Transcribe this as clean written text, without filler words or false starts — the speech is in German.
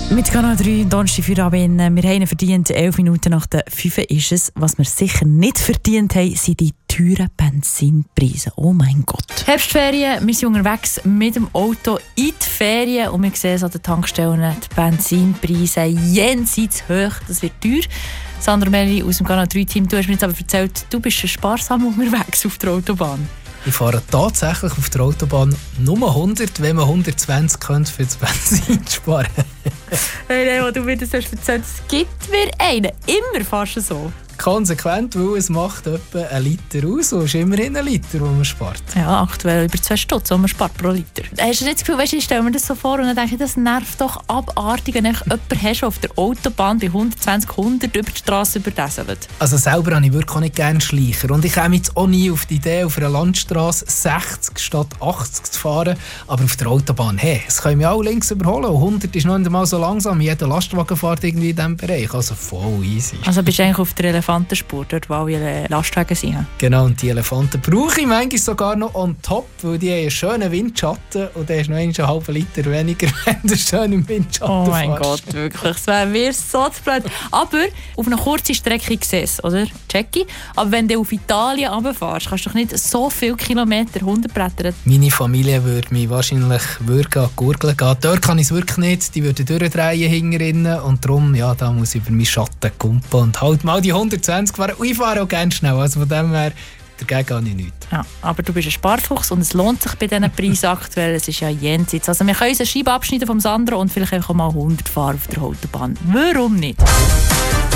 Mit Kanal 3, Donnerstag Feierabend. Wir haben verdient, 11 Minuten nach der 5 ist es. Was wir sicher nicht verdient haben, sind die teuren Benzinpreise. Oh mein Gott. Herbstferien, wir sind unterwegs mit dem Auto in die Ferien und wir sehen an den Tankstellen die Benzinpreise jenseits hoch. Das wird teuer. Sandra Meli aus dem Kanal 3-Team, du hast mir jetzt aber erzählt, du bist sparsam unterwegs auf der Autobahn. Ich fahre tatsächlich auf der Autobahn nur 100, wenn man 120 könnte für das Benzin sparen. Hey, was du mir das hast erzählt, es gibt mir einen. Immer fast so. Konsequent, weil es macht etwa 1 Liter aus und es ist immerhin 1 Liter, den man spart. Ja, aktuell über 2 Stutz, die man spart pro Liter. Hast du nicht das Gefühl, weißt, ich stelle mir das so vor und dann denke ich, das nervt doch abartig, wenn du jemanden hast, der auf der Autobahn bei 120, 100 über die Straße überdäselt. Also selber habe ich wirklich auch nicht gerne Schleicher und ich komme jetzt auch nie auf die Idee, auf einer Landstraße 60 statt 80 zu fahren, aber auf der Autobahn, hey, es können mich auch links überholen und 100 ist noch nicht mal so langsam, jeder Lastwagen fährt irgendwie in diesem Bereich, also voll easy. Also bist du eigentlich auf der Elefantenspur, dort wo alle Lastwagen sind. Genau, und die Elefanten brauche ich manchmal sogar noch on top, weil die haben einen schönen Windschatten und der ist noch einen halben Liter weniger, wenn du schön im Windschatten Oh mein fährst. Gott, wirklich, das wäre mir so zu blöd. Aber auf einer kurzen Strecke gesehen, oder? Checki. Aber wenn du auf Italien runterfährst, kannst du doch nicht so viele Kilometer runterbrettern. Meine Familie würde mich wahrscheinlich an die Gurgel gehen. Dort kann ich es wirklich nicht, die würden durchdrehen hinten und darum, ja, da muss ich über meinen Schatten kumpen und halt mal die 120 fahren. Und ich fahre auch gerne schnell, also von dem her, dagegen habe ich nichts. Ja, aber du bist ein Sparfuchs und es lohnt sich bei diesen Preisen aktuell. Es ist ja jenseits. Also wir können uns eine Scheibe abschneiden vom Sandro und vielleicht auch mal 100 fahren auf der Autobahn. Warum nicht?